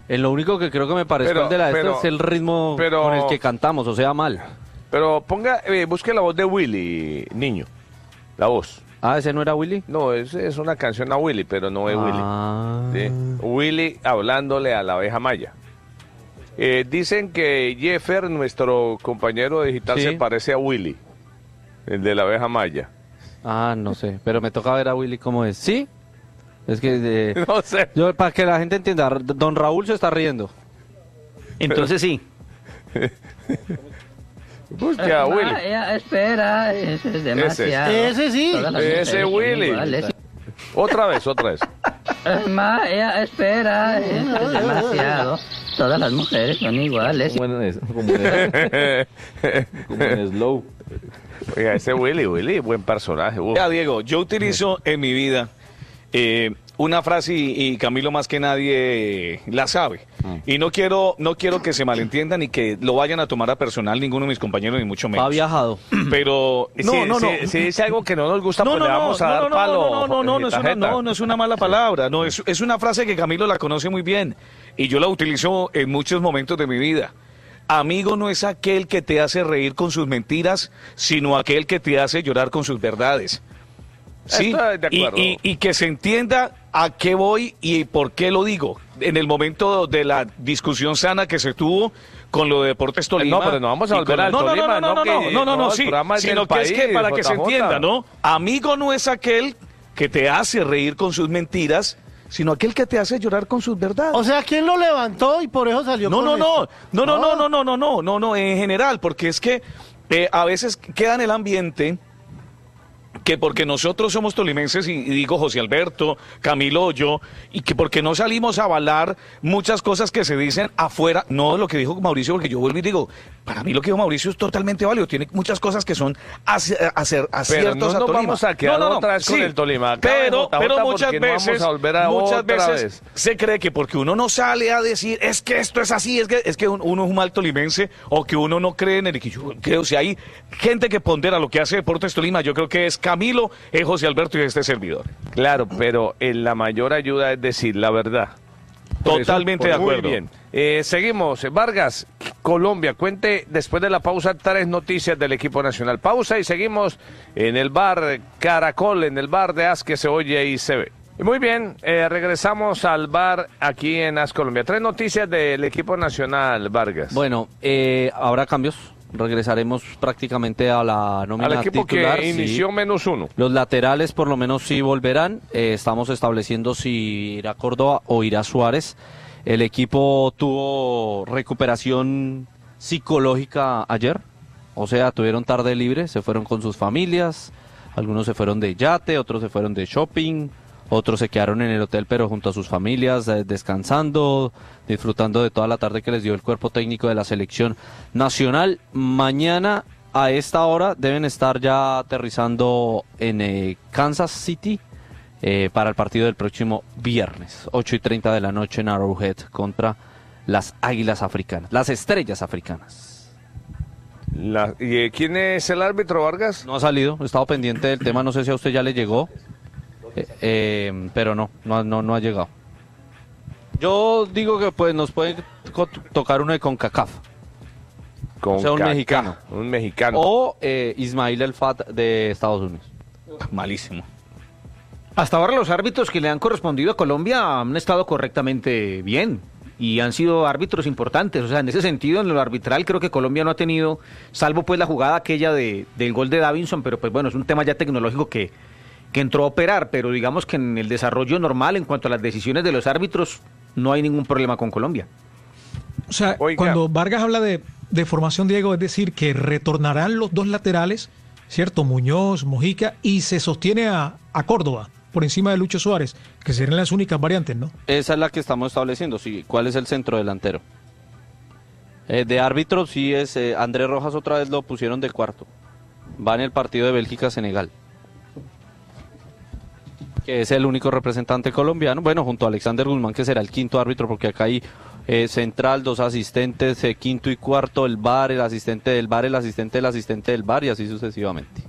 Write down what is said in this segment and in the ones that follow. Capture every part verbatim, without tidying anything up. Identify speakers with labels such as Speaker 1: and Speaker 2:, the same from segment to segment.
Speaker 1: En lo único que creo que me pareció
Speaker 2: Pero-
Speaker 1: el de la esta
Speaker 2: pero-
Speaker 1: es el ritmo
Speaker 2: pero-
Speaker 1: con el que cantamos, o sea, mal.
Speaker 2: Pero ponga, eh, busque la voz de Willy, niño. La voz.
Speaker 1: Ah, ¿ese no era Willy?
Speaker 2: No, es, es una canción a Willy, pero no es
Speaker 1: Ah.
Speaker 2: Willy. ¿Sí? Willy hablándole a la abeja maya. Eh, dicen que Jeffer, nuestro compañero digital,
Speaker 1: Sí.
Speaker 2: se parece a Willy, el de la abeja maya.
Speaker 1: Ah, no sé, pero me toca ver a Willy cómo es. ¿Sí? Es que eh,
Speaker 2: No sé.
Speaker 1: yo, para que la gente entienda, don Raúl se está riendo.
Speaker 3: Entonces sí.
Speaker 2: Busque a Willy.
Speaker 4: Vaya, espera, ese es demasiado.
Speaker 3: Ese sí.
Speaker 4: Todas las
Speaker 2: Ese
Speaker 4: mujeres son
Speaker 2: Willy.
Speaker 4: iguales.
Speaker 2: Otra vez, otra vez.
Speaker 4: Maya, espera, eso es demasiado. Todas las mujeres son iguales.
Speaker 5: Como en, como en- como en slow.
Speaker 2: Oiga, ese Willy, Willy, buen personaje. Uf.
Speaker 6: Ya, Diego, yo utilizo en mi vida eh, una frase y, y Camilo más que nadie la sabe. Y no quiero no quiero que se malentiendan ni que lo vayan a tomar a personal ninguno de mis compañeros, ni mucho menos.
Speaker 1: Ha viajado.
Speaker 6: Pero
Speaker 2: Si-
Speaker 6: no, no, no.
Speaker 2: Si, si dice algo que no nos gusta,
Speaker 6: No,
Speaker 2: pues
Speaker 6: no,
Speaker 2: le
Speaker 6: no,
Speaker 2: vamos a
Speaker 6: no,
Speaker 2: dar
Speaker 6: no, no,
Speaker 2: palo.
Speaker 6: no, no, no,
Speaker 2: en
Speaker 6: no, es una,
Speaker 2: tarjeta.
Speaker 6: no, no es una mala palabra, no, es, es una frase que Camilo la conoce muy bien y yo la utilizo en muchos momentos de mi vida. Amigo no es aquel que te hace reír con sus mentiras, sino aquel que te hace llorar con sus verdades. Sí,
Speaker 2: Estoy de
Speaker 6: y,
Speaker 2: acuerdo.
Speaker 6: y- y que se entienda a qué voy y por qué lo digo. En el momento de la discusión sana que se tuvo con lo de Deportes Tolima.
Speaker 2: No, pero no vamos a
Speaker 6: y
Speaker 2: volver
Speaker 6: con-
Speaker 2: al
Speaker 6: no, no,
Speaker 2: Tolima,
Speaker 6: no, no,
Speaker 2: no,
Speaker 6: no,
Speaker 2: que-
Speaker 6: no, no, no,
Speaker 2: no,
Speaker 6: no,
Speaker 2: el
Speaker 6: sí,
Speaker 2: programa es
Speaker 6: sino
Speaker 2: del
Speaker 6: que es que
Speaker 2: país,
Speaker 6: para que se
Speaker 2: J J.
Speaker 6: entienda, ¿no? Amigo no es aquel que te hace reír con sus mentiras, sino aquel que te hace llorar con sus verdades.
Speaker 3: O sea, ¿quién lo levantó y por eso salió
Speaker 6: No,
Speaker 3: con
Speaker 6: no, no,
Speaker 3: esto?
Speaker 6: no, no, no,
Speaker 3: Ah.
Speaker 6: no, no, no, no, no, no, en general, porque es que eh, a veces queda en el ambiente que porque nosotros somos tolimenses, y, y digo José Alberto, Camilo, yo, y que porque no salimos a avalar muchas cosas que se dicen afuera, no lo que dijo Mauricio, porque yo vuelvo y digo, para mí lo que dijo Mauricio es totalmente válido, tiene muchas cosas que son ace- ace- aciertos
Speaker 2: no
Speaker 6: a
Speaker 2: nos
Speaker 6: Tolima.
Speaker 2: vamos a quedar otra vez con el Tolima. Acá en
Speaker 6: Pero,
Speaker 2: J J,
Speaker 6: pero muchas
Speaker 2: porque no vamos
Speaker 6: veces,
Speaker 2: a volver a
Speaker 6: muchas
Speaker 2: otra
Speaker 6: veces
Speaker 2: vez.
Speaker 6: se cree que porque uno no sale a decir es que esto es así, es que es que un- uno es un mal tolimense o que uno no cree en el que yo creo, si hay gente que pondera lo que hace Deportes Tolima, yo creo que es Camilo, es José Alberto y este servidor.
Speaker 2: Claro, pero en la mayor ayuda es decir la verdad. Por
Speaker 6: Totalmente
Speaker 2: eso,
Speaker 6: de
Speaker 2: muy
Speaker 6: acuerdo.
Speaker 2: bien. Eh, seguimos. Vargas, Colombia, cuente después de la pausa tres noticias del equipo nacional. Pausa y seguimos en el bar Caracol, en el bar de As que se oye y se ve. Y muy bien, eh, regresamos al bar aquí en As Colombia. Tres noticias del equipo nacional, Vargas.
Speaker 1: Bueno, eh, habrá cambios. Regresaremos prácticamente a la nómina
Speaker 2: al equipo
Speaker 1: titular.
Speaker 2: que
Speaker 1: sí.
Speaker 2: inició menos uno.
Speaker 1: Los laterales por lo menos sí volverán. Eh, estamos estableciendo si irá Córdoba o irá Suárez. El equipo tuvo recuperación psicológica ayer. O sea, tuvieron tarde libre, se fueron con sus familias. Algunos se fueron de yate, otros se fueron de shopping. Otros se quedaron en el hotel pero junto a sus familias, eh, descansando, disfrutando de toda la tarde que les dio el cuerpo técnico de la selección nacional. Mañana a esta hora deben estar ya aterrizando en eh, Kansas City eh, para el partido del próximo viernes, ocho y treinta de la noche en Arrowhead contra las Águilas Africanas, las Estrellas Africanas.
Speaker 2: La- ¿Y eh, quién es el árbitro, Vargas?
Speaker 1: No ha salido, he estado pendiente del tema, no sé si a usted ya le llegó. Eh, eh, pero no, no, no, no ha llegado. Yo digo que pues nos puede co- tocar uno de CONCACAF.
Speaker 2: Con
Speaker 1: O sea, un
Speaker 2: Kaká,
Speaker 1: mexicano.
Speaker 2: Un mexicano.
Speaker 1: O eh, Ismail El Fat de Estados Unidos.
Speaker 6: Malísimo.
Speaker 3: Hasta ahora los árbitros que le han correspondido a Colombia han estado correctamente bien y han sido árbitros importantes. O sea, en ese sentido, en lo arbitral, creo que Colombia no ha tenido, salvo pues la jugada aquella de, del gol de Davinson, pero pues bueno, es un tema ya tecnológico que, que entró a operar, pero digamos que en el desarrollo normal, en cuanto a las decisiones de los árbitros, no hay ningún problema con Colombia.
Speaker 7: O sea,
Speaker 2: Oiga.
Speaker 7: cuando Vargas habla de, de formación, Diego, es decir, que retornarán los dos laterales, ¿cierto? Muñoz, Mojica, y se sostiene a, a Córdoba por encima de Lucho Suárez, que serían las únicas variantes, ¿no?
Speaker 1: Esa es la que estamos estableciendo, sí. ¿Cuál es el centro delantero? Eh, de árbitro sí es eh, Andrés Rojas, otra vez lo pusieron de cuarto. Va en el partido de Bélgica-Senegal, que es el único representante colombiano, bueno, junto a Alexander Guzmán, que será el quinto árbitro, porque acá hay eh, central, dos asistentes, eh, quinto y cuarto, el V A R, el asistente del V A R, el asistente del asistente del V A R, y así sucesivamente.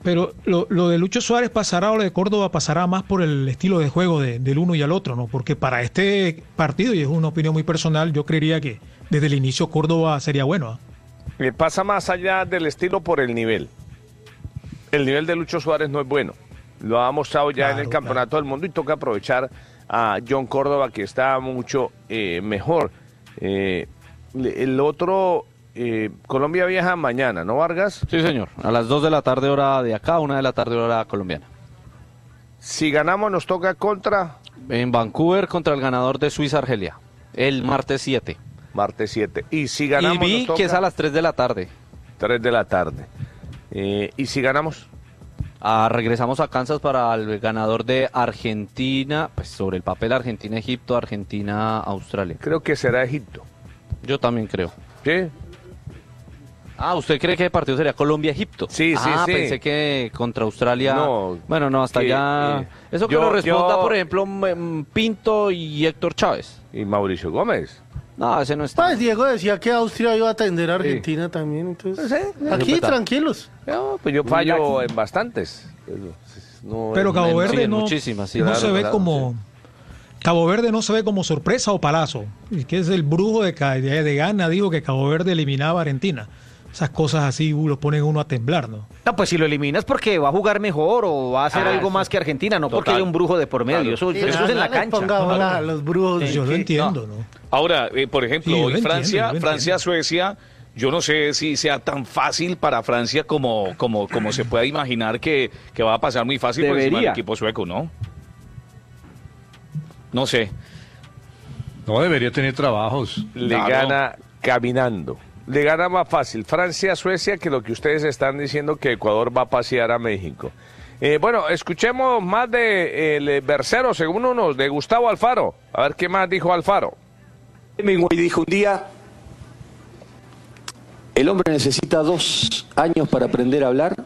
Speaker 7: Pero lo, lo de Lucho Suárez pasará o lo de Córdoba pasará más por el estilo de juego de, del uno y al otro, ¿no? Porque para este partido, y es una opinión muy personal, yo creería que desde el inicio Córdoba sería bueno.
Speaker 2: Me pasa más allá del estilo por el nivel. El nivel de Lucho Suárez no es bueno. Lo ha mostrado ya
Speaker 7: Claro,
Speaker 2: en el Campeonato
Speaker 7: claro.
Speaker 2: del Mundo y toca aprovechar a John Córdoba, que está mucho eh, mejor. Eh, el otro, eh, Colombia viaja mañana, ¿no, Vargas?
Speaker 1: Sí, señor. A las dos de la tarde hora de acá, una de la tarde hora colombiana.
Speaker 2: Si ganamos nos toca contra
Speaker 1: En Vancouver contra el ganador de Suiza-Argelia. El martes siete.
Speaker 2: martes siete. Y si
Speaker 1: Y
Speaker 2: ganamos
Speaker 1: vi
Speaker 2: nos toca
Speaker 1: que es a las tres de la tarde.
Speaker 2: tres de la tarde. Eh, y si ganamos,
Speaker 1: Ah, regresamos a Kansas para el ganador de Argentina, pues sobre el papel Argentina-Egipto, Argentina-Australia.
Speaker 2: creo que será Egipto.
Speaker 1: Yo también creo.
Speaker 2: ¿Sí?
Speaker 1: Ah, ¿usted cree que el partido sería Colombia-Egipto?
Speaker 2: Sí, sí,
Speaker 1: ah,
Speaker 2: sí.
Speaker 1: pensé que contra Australia...
Speaker 2: No,
Speaker 1: bueno, no, hasta
Speaker 2: que,
Speaker 1: allá...
Speaker 2: eh,
Speaker 1: Eso que
Speaker 2: yo-
Speaker 1: lo responda,
Speaker 2: yo-
Speaker 1: por ejemplo, mm, Pinto y Héctor Chávez.
Speaker 2: Y Mauricio Gómez.
Speaker 1: No, ese no está.
Speaker 8: Pues Diego decía que Austria iba a atender a Argentina también, entonces
Speaker 2: Sí,
Speaker 8: aquí
Speaker 1: eso está.
Speaker 8: tranquilos.
Speaker 2: No, pues yo fallo en bastantes. No,
Speaker 7: Pero
Speaker 2: es-
Speaker 7: Cabo
Speaker 1: en-
Speaker 7: Verde
Speaker 1: sí, en
Speaker 7: no,
Speaker 1: muchísimas, sí,
Speaker 7: no
Speaker 2: claro,
Speaker 7: se ve
Speaker 2: claro,
Speaker 7: como... Cabo Verde no se ve como sorpresa o palazo. Y que es el brujo de, Ca- de, de Ghana, dijo que Cabo Verde eliminaba a Argentina. Esas cosas así uh, lo ponen uno a temblar, ¿no?
Speaker 3: No, pues si lo eliminas porque va a jugar mejor o va a hacer
Speaker 2: Ah,
Speaker 3: algo
Speaker 2: sí.
Speaker 3: más que Argentina, no porque
Speaker 2: Total.
Speaker 3: hay un brujo de por medio.
Speaker 2: Claro.
Speaker 3: Eso,
Speaker 8: Sí,
Speaker 3: eso es en la
Speaker 8: no le
Speaker 3: cancha.
Speaker 8: ponga bola a los brujos.
Speaker 7: Yo lo
Speaker 8: que-
Speaker 7: entiendo, ¿no?
Speaker 6: Ahora, eh, por ejemplo,
Speaker 7: Sí, yo lo
Speaker 6: hoy
Speaker 7: entiendo,
Speaker 6: Francia,
Speaker 7: yo lo
Speaker 6: Francia, Suecia, yo no sé si sea tan fácil para Francia como, como, como se pueda imaginar que, que va a pasar muy fácil por encima del
Speaker 1: Debería.
Speaker 6: equipo sueco, ¿no? No sé.
Speaker 9: No debería tener trabajos.
Speaker 2: Le
Speaker 6: Claro.
Speaker 2: gana caminando. Le gana más fácil Francia a Suecia que lo que ustedes están diciendo que Ecuador va a pasear a México. Eh, bueno, escuchemos más de el Bercero, según unos, de Gustavo Alfaro. A ver qué más dijo Alfaro.
Speaker 10: Hemingway dijo un día, el hombre necesita dos años para aprender a hablar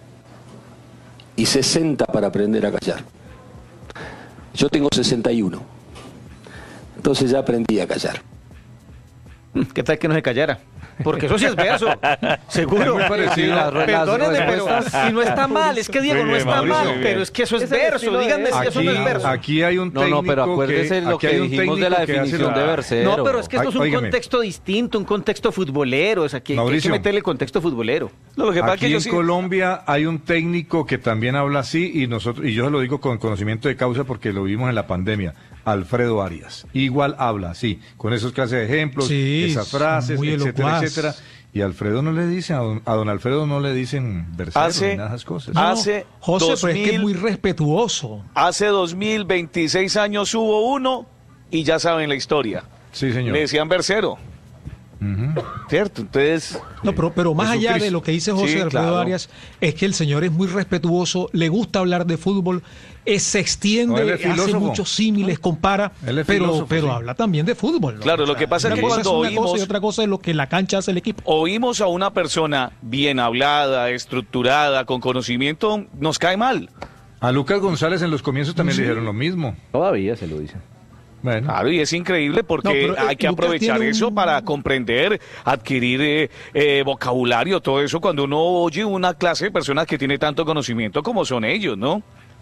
Speaker 10: y sesenta para aprender a callar. Yo tengo sesenta y uno, entonces ya aprendí a callar.
Speaker 3: ¿Qué tal que no se callara? Porque eso sí es verso, seguro.
Speaker 1: Muy parecido. Las re- las
Speaker 3: Perdónenme, pero
Speaker 1: respuestas.
Speaker 3: y no está mal, es que Diego
Speaker 9: Muy
Speaker 3: no
Speaker 9: bien,
Speaker 3: está
Speaker 9: Mauricio,
Speaker 3: mal,
Speaker 9: muy bien.
Speaker 3: pero es que eso es,
Speaker 1: Es el
Speaker 3: verso,
Speaker 1: estilo de
Speaker 3: díganme si eso no es
Speaker 9: Aquí,
Speaker 3: verso.
Speaker 9: aquí hay un
Speaker 1: No,
Speaker 9: técnico
Speaker 1: no, pero acuérdese
Speaker 9: que,
Speaker 1: lo
Speaker 9: aquí
Speaker 1: que
Speaker 9: hay un
Speaker 1: dijimos de la
Speaker 9: técnico que hace
Speaker 1: definición
Speaker 9: la-
Speaker 1: de Bercero.
Speaker 3: No, pero es que esto es un
Speaker 9: Óigame.
Speaker 3: contexto distinto, un contexto futbolero, es aquí hay que
Speaker 9: Mauricio.
Speaker 3: meterle contexto futbolero.
Speaker 6: No, lo que pasa es
Speaker 9: Aquí
Speaker 6: que yo
Speaker 9: en
Speaker 6: sí-
Speaker 9: Colombia hay un técnico que también habla así y nosotros y yo se lo digo con conocimiento de causa porque lo vimos en la pandemia, Alfredo Arias. Igual habla así, con esos clases de ejemplos,
Speaker 7: Sí,
Speaker 9: esas frases,
Speaker 7: muy
Speaker 9: etcétera,
Speaker 7: elocuaz.
Speaker 9: etcétera. Y Alfredo no le dice, a don, a don Alfredo no le dicen Bercero
Speaker 6: Hace-
Speaker 9: ni nada de esas cosas.
Speaker 7: No,
Speaker 6: Hace
Speaker 7: José,
Speaker 6: dos
Speaker 7: pero es que es
Speaker 6: mil
Speaker 7: muy respetuoso.
Speaker 6: Hace dos mil veintiséis años hubo uno y ya saben la historia.
Speaker 9: Sí, señor.
Speaker 6: Le decían Bercero,
Speaker 9: Ujú.
Speaker 6: ¿cierto? Entonces,
Speaker 7: No, pero, pero más allá
Speaker 9: Jesucristo.
Speaker 7: de lo que dice José
Speaker 6: Sí,
Speaker 7: Alfredo
Speaker 6: claro.
Speaker 7: Arias, es que el señor es muy respetuoso, le gusta hablar de fútbol, eh, se extiende,
Speaker 9: No, él es
Speaker 7: hace
Speaker 9: filósofo.
Speaker 7: muchos símiles, compara,
Speaker 9: Él es
Speaker 7: pero,
Speaker 9: filósofo,
Speaker 7: pero
Speaker 9: sí.
Speaker 7: habla también de fútbol, ¿no?
Speaker 6: Claro, lo que pasa es
Speaker 7: una
Speaker 6: que
Speaker 7: cosa
Speaker 6: cuando
Speaker 7: una cosa
Speaker 6: oímos-
Speaker 7: y otra cosa es lo que la cancha hace el equipo.
Speaker 6: oímos a una persona bien hablada, estructurada, con conocimiento, nos cae mal.
Speaker 9: A Lucas González en los comienzos también le dijeron lo mismo.
Speaker 5: Todavía se lo dicen.
Speaker 9: Bueno,
Speaker 6: Claro, y es increíble porque
Speaker 7: No, pero, eh,
Speaker 6: hay que
Speaker 7: Lucas
Speaker 6: aprovechar
Speaker 7: tiene
Speaker 6: eso
Speaker 7: un-
Speaker 6: para comprender, adquirir eh, eh, vocabulario, todo eso, cuando uno oye una clase de personas que tiene tanto conocimiento como son ellos, ¿no?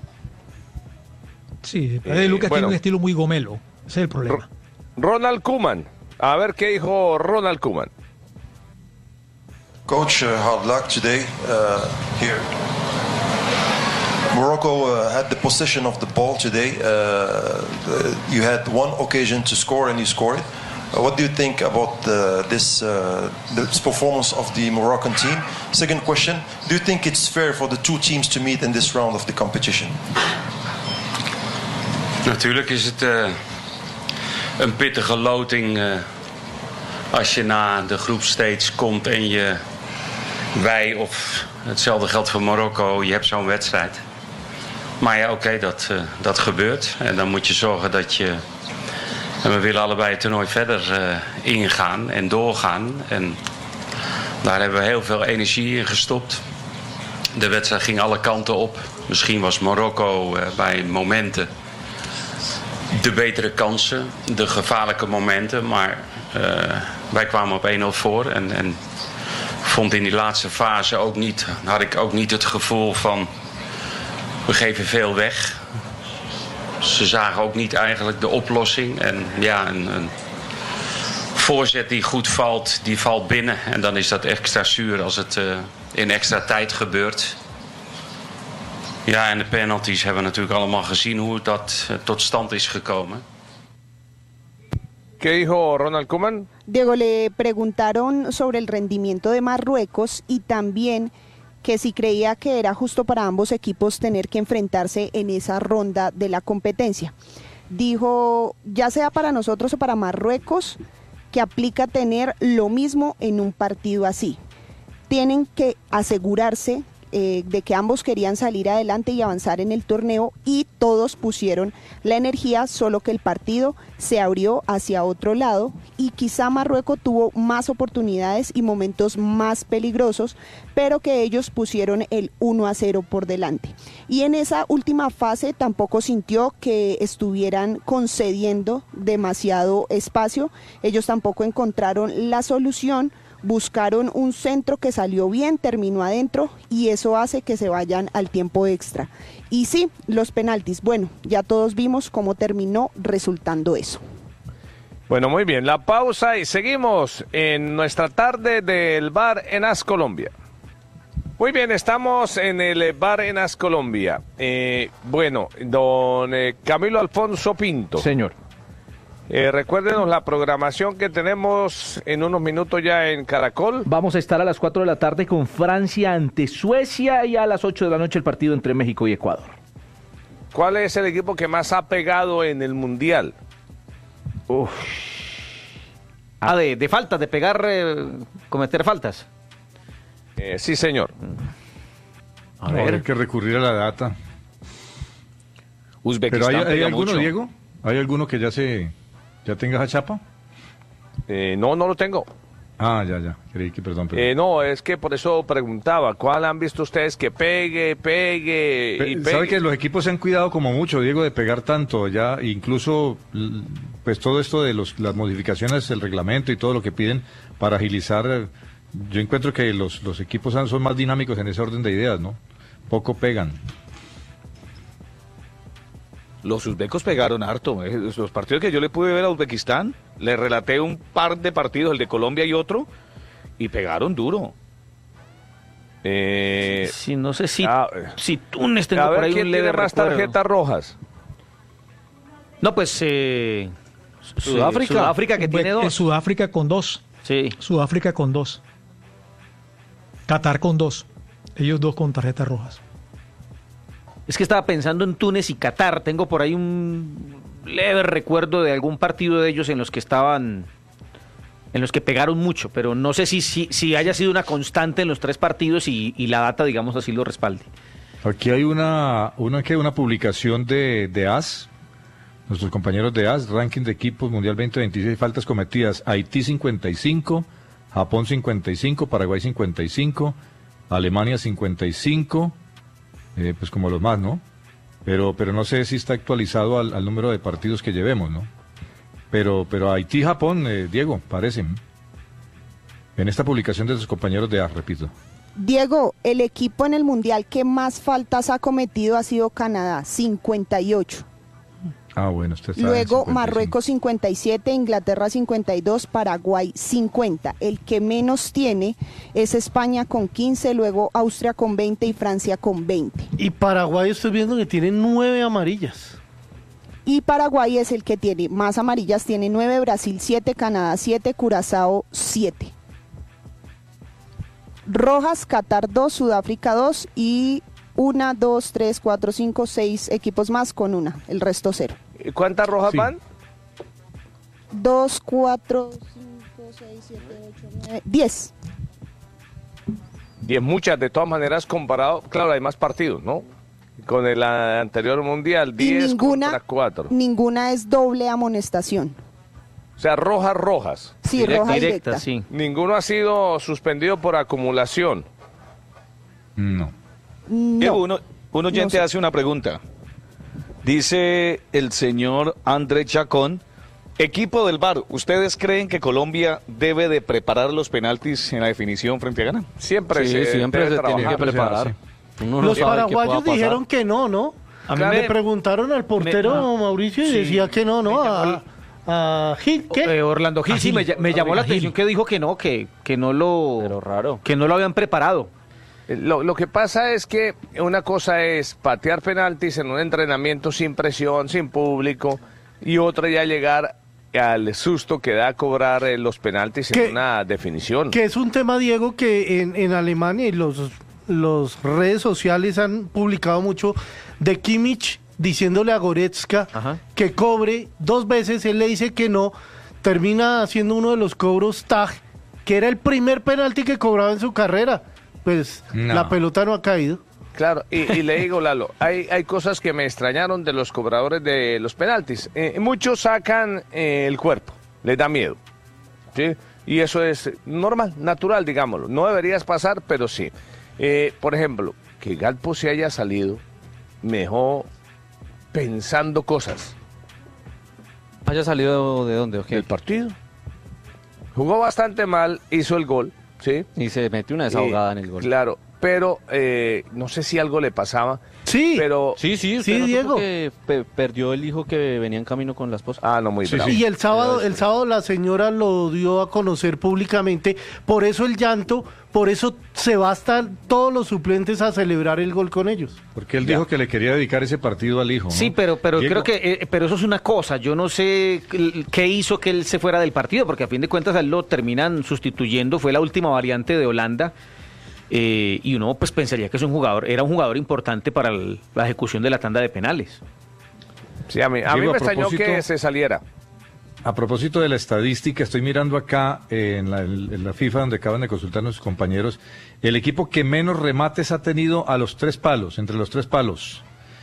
Speaker 7: Sí,
Speaker 2: Eh,
Speaker 7: Lucas
Speaker 2: bueno.
Speaker 7: tiene un estilo muy gomelo, ese es el problema.
Speaker 2: Ronald Koeman. A ver qué dijo Ronald Koeman.
Speaker 11: Coach, uh, hard luck today uh, here. Morocco uh, had the possession of the ball today. Uh, the- you had one occasion to score and you scored it. Uh, what do you think about uh, this, uh, this performance of the Moroccan team? Second question, do you think it's fair for the two teams to meet in this round of the competition?
Speaker 12: Natuurlijk is het uh, een pittige loting uh, als je na de groepstage komt en je, wij of hetzelfde geldt voor Marokko, je hebt zo'n wedstrijd. Maar ja, oké, okay, dat, uh, dat gebeurt. En dan moet je zorgen dat je, en we willen allebei het toernooi verder uh, ingaan en doorgaan. En daar hebben we heel veel energie in gestopt. De wedstrijd ging alle kanten op. Misschien was Marokko uh, bij momenten de betere kansen, de gevaarlijke momenten. Maar uh, wij kwamen op één nul voor. En, en vond in die laatste fase ook niet, had ik ook niet het gevoel van we geven veel weg. Ze zagen ook niet eigenlijk de oplossing. En ja, een, een voorzet die goed valt, die valt binnen. En dan is dat extra zuur als het uh, in extra tijd gebeurt. Ja, en de penalties hebben we natuurlijk allemaal gezien hoe dat uh, tot stand is gekomen.
Speaker 2: ¿Qué dijo Ronald Koeman?
Speaker 13: Diego, le preguntaron sobre el rendimiento de Marruecos y también que si creía que era justo para ambos equipos tener que enfrentarse en esa ronda de la competencia. Dijo, ya sea para nosotros o para Marruecos, que aplica tener lo mismo en un partido así. Tienen que asegurarse eh, de que ambos querían salir adelante y avanzar en el torneo y todos pusieron la energía, solo que el partido se abrió hacia otro lado y quizá Marruecos tuvo más oportunidades y momentos más peligrosos, pero que ellos pusieron el uno a cero por delante. Y en esa última fase tampoco sintió que estuvieran concediendo demasiado espacio, ellos tampoco encontraron la solución. Buscaron un centro que salió bien, terminó adentro y eso hace que se vayan al tiempo extra. Y sí, los penaltis, bueno, ya todos vimos cómo terminó resultando eso.
Speaker 2: Bueno, muy bien, la pausa y seguimos en nuestra tarde del bar en As Colombia. Muy bien, estamos en el bar en As Colombia. Eh, bueno, don eh, Camilo Alfonso Pinto.
Speaker 3: Señor.
Speaker 2: Eh, recuérdenos la programación que tenemos en unos minutos ya en Caracol.
Speaker 14: Vamos a estar a las cuatro de la tarde con Francia ante Suecia y a las ocho de la noche el partido entre México y Ecuador.
Speaker 2: ¿Cuál es el equipo que más ha pegado en el Mundial?
Speaker 3: Uf. Ah, de, de faltas, de pegar, eh, cometer faltas.
Speaker 2: Eh, sí, señor.
Speaker 9: A ver, hay que recurrir a la data.
Speaker 6: Uzbekistán.
Speaker 9: ¿Pero hay, hay alguno,
Speaker 6: mucho.
Speaker 9: Diego? ¿Hay alguno que ya se ya tenga esa chapa?
Speaker 2: Eh, no, no lo tengo.
Speaker 9: Ah, ya, ya. Creí que, perdón, perdón.
Speaker 2: Eh, no, es que por eso preguntaba, ¿cuál han visto ustedes que pegue, pegue y pegue?
Speaker 9: Sabe que los equipos se han cuidado como mucho, Diego, de pegar tanto, ya incluso pues todo esto de los, las modificaciones del reglamento y todo lo que piden para agilizar, yo encuentro que los, los equipos son más dinámicos en ese orden de ideas, ¿no? Poco pegan.
Speaker 6: Los uzbecos pegaron harto. Eh. Los partidos que yo le pude ver a Uzbekistán, le relaté un par de partidos, el de Colombia y otro, y pegaron duro.
Speaker 2: Eh,
Speaker 3: sí, no sé si,
Speaker 2: a,
Speaker 3: si Túnez tengo
Speaker 2: a ver,
Speaker 3: por ahí
Speaker 2: ¿quién
Speaker 3: un leve
Speaker 2: tiene más
Speaker 3: recuerdo.
Speaker 2: tarjetas rojas?
Speaker 3: No, pues eh,
Speaker 1: Sudáfrica.
Speaker 3: Sudáfrica que tiene dos.
Speaker 7: Sudáfrica con dos.
Speaker 3: Sí.
Speaker 7: Sudáfrica con dos. Qatar con dos. Ellos dos con tarjetas rojas.
Speaker 3: Es que estaba pensando en Túnez y Qatar. Tengo por ahí un leve recuerdo de algún partido de ellos en los que estaban, en los que pegaron mucho, pero no sé si, si, si haya sido una constante en los tres partidos y, y la data, digamos así, lo respalde.
Speaker 9: Aquí hay una una, ¿qué? una publicación de, de A S, nuestros compañeros de A S, ranking de equipos mundial veinte veintiséis, faltas cometidas, Haití cincuenta y cinco, Japón cincuenta y cinco, Paraguay cincuenta y cinco, Alemania cincuenta y cinco, Eh, pues como los más, ¿no? Pero pero no sé si está actualizado al, al número de partidos que llevemos, ¿no? Pero pero Haití, Japón, eh, Diego, parecen. En esta publicación de sus compañeros de A, repito.
Speaker 13: Diego, el equipo en el Mundial que más faltas ha cometido ha sido Canadá, cincuenta y ocho.
Speaker 9: Ah, bueno, usted está
Speaker 13: Luego Marruecos cincuenta y siete, Inglaterra cincuenta y dos, Paraguay cincuenta. El que menos tiene es España con quince, luego Austria con veinte y Francia con veinte.
Speaker 8: Y Paraguay estoy viendo que tiene nueve amarillas.
Speaker 13: Y Paraguay es el que tiene más amarillas, tiene nueve, Brasil siete, Canadá siete, Curazao siete. Rojas, Qatar dos, Sudáfrica dos y una, dos, tres, cuatro, cinco, seis equipos más con una, el resto cero.
Speaker 2: ¿Cuántas rojas
Speaker 9: Sí.
Speaker 2: van?
Speaker 13: Dos, cuatro, cinco, seis, siete, ocho, nueve, diez.
Speaker 2: Diez, muchas, de todas maneras, comparado, claro, hay más partidos, ¿no? Con el ah, anterior mundial,
Speaker 13: Y
Speaker 2: diez
Speaker 13: ninguna,
Speaker 2: contra cuatro.
Speaker 13: ninguna es doble amonestación.
Speaker 2: O sea, rojas, rojas.
Speaker 13: Sí,
Speaker 3: Directa,
Speaker 13: roja
Speaker 3: directa,
Speaker 13: directa.
Speaker 3: sí.
Speaker 2: Ninguno ha sido suspendido por acumulación.
Speaker 9: No.
Speaker 6: Diego,
Speaker 13: No.
Speaker 6: uno, un oyente
Speaker 13: No sé.
Speaker 6: hace una pregunta. Dice el señor André Chacón Equipo del V A R, ¿ustedes creen que Colombia debe de preparar los penaltis en la definición frente a Ghana?
Speaker 2: Siempre
Speaker 1: Sí,
Speaker 2: se
Speaker 1: siempre
Speaker 2: debe
Speaker 1: se tiene que
Speaker 2: trabajar.
Speaker 1: preparar. Uno no
Speaker 8: Los
Speaker 1: sabe qué
Speaker 8: paraguayos
Speaker 1: pueda pasar.
Speaker 8: dijeron que no, ¿no?
Speaker 3: A mí
Speaker 8: Le
Speaker 3: me-
Speaker 8: preguntaron al portero
Speaker 3: me- ah,
Speaker 8: Mauricio y
Speaker 3: sí.
Speaker 8: decía que no, ¿no?
Speaker 3: Me llamó
Speaker 8: A, a Gil, ¿qué?
Speaker 3: Eh, Orlando Gil,
Speaker 7: A
Speaker 3: sí,
Speaker 7: Gil,
Speaker 3: me, ll- me llamó la
Speaker 7: a Gil.
Speaker 3: atención que dijo que no, que, que no lo
Speaker 1: Pero raro.
Speaker 3: que no lo habían preparado.
Speaker 2: Lo, lo que pasa es que una cosa es patear penaltis en un entrenamiento sin presión, sin público, y otra ya llegar al susto que da cobrar eh, los penaltis
Speaker 8: Que-
Speaker 2: en una definición.
Speaker 8: Que es un tema, Diego, que en, en Alemania y los, los redes sociales han publicado mucho de Kimmich diciéndole a Goretzka
Speaker 3: Ajá.
Speaker 8: que cobre dos veces, él le dice que no, termina haciendo uno de los cobros Tag, que era el primer penalti que cobraba en su carrera. Pues
Speaker 9: No.
Speaker 8: la pelota no ha caído.
Speaker 2: Claro, y, y le digo, Lalo, hay, hay cosas que me extrañaron de los cobradores de los penaltis. Eh, muchos sacan eh, el cuerpo, les da miedo, ¿sí? Y eso es normal, natural, digámoslo. No deberías pasar, pero sí. Eh, por ejemplo, que Galpo se haya salido, me dejó pensando cosas.
Speaker 1: ¿Haya salido de dónde? Okay.
Speaker 2: Del partido. Jugó bastante mal, hizo el gol, ¿sí?
Speaker 1: Y se metió una desahogada
Speaker 2: Eh,
Speaker 1: en el gol.
Speaker 2: Claro, pero eh, no sé si algo le pasaba.
Speaker 8: Sí,
Speaker 2: Pero
Speaker 1: Sí, sí,
Speaker 8: Sí,
Speaker 1: usted no
Speaker 8: Diego.
Speaker 1: supo que pe- perdió el hijo que venía en camino con la esposa.
Speaker 2: Ah, no, muy
Speaker 9: Sí,
Speaker 2: bravo.
Speaker 9: sí.
Speaker 8: y el sábado, el sábado la señora lo dio a conocer públicamente, por eso el llanto, por eso se bastan todos los suplentes a celebrar el gol con ellos.
Speaker 9: Porque él dijo que le quería dedicar ese partido al hijo. ¿no?
Speaker 3: Sí, pero pero
Speaker 9: Diego,
Speaker 3: creo que eh, pero eso es una cosa. Yo no sé qué- qué hizo que él se fuera del partido, porque a fin de cuentas a él lo terminan sustituyendo. Fue la última variante de Holanda. Eh, y uno pues pensaría que es un jugador, era un jugador importante para el- la ejecución de la tanda de penales.
Speaker 2: Sí, a mí, a mí
Speaker 9: Diego,
Speaker 2: me
Speaker 9: a
Speaker 2: extrañó
Speaker 9: propósito-
Speaker 2: que se saliera.
Speaker 9: A propósito de la estadística, estoy mirando acá eh, en, la, en la FIFA, donde acaban de consultar nuestros compañeros, el equipo que menos remates ha tenido a los tres palos, entre los tres palos.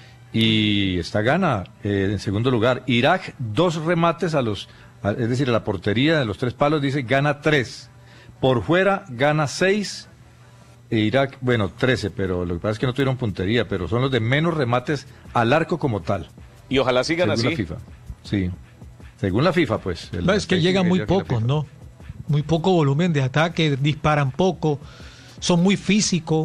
Speaker 9: Y está Ghana eh, en segundo lugar. Irak, dos remates a los, a- es decir, a la portería de los tres palos, dice Ghana tres. Por fuera, Ghana seis. E Irak, bueno, trece, pero lo que pasa es que no tuvieron puntería, pero son los de menos remates al arco como tal.
Speaker 6: Y ojalá sigan
Speaker 9: según
Speaker 6: así.
Speaker 9: la FIFA. Sí. Según la FIFA, pues. el-
Speaker 7: No, es que
Speaker 9: la
Speaker 7: llegan muy
Speaker 9: estadística que dice la
Speaker 7: pocos,
Speaker 9: FIFA.
Speaker 7: ¿no? Muy poco volumen de ataque, disparan poco, son muy físicos.